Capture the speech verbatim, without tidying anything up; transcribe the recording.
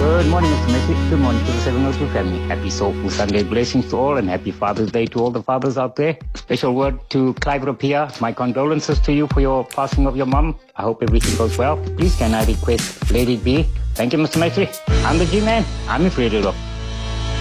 Good morning, Mister Messi. Good morning to the seven oh two family. Happy Soulful Sunday blessings to all and happy Father's Day to all the fathers out there. Special word to Clive Rapia. My condolences to you for your passing of your mum. I hope everything goes well. Please can I request Let It Be? Thank you, Mister Messi. I'm the G-Man. I'm Fredo.